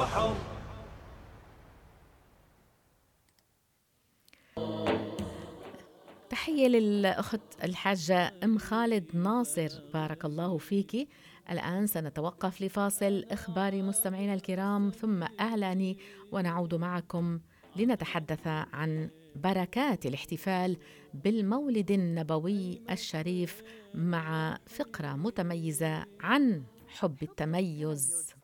حب. تحية للأخت الحاجة أم خالد ناصر، بارك الله فيك. الآن سنتوقف لفاصل إخباري مستمعينا الكرام ثم إعلاني، ونعود معكم لنتحدث عن بركات الاحتفال بالمولد النبوي الشريف مع فقرة متميزة عن حب التميز.